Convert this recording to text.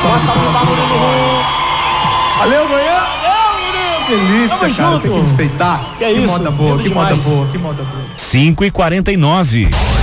Nossa, Valeu, Goiânia! Delícia, Tamo cara, junto. tem que respeitar. Que é isso? Moda boa, Lindo que moda demais. boa, que moda boa. 5h49.